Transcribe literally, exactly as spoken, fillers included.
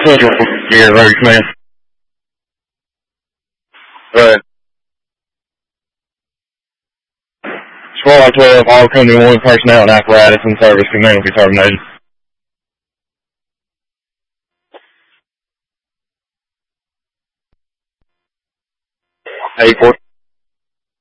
Central Gear, Road Command. Right. Squad twelve, all Company one personnel and apparatus in service, command will be terminated. eight four.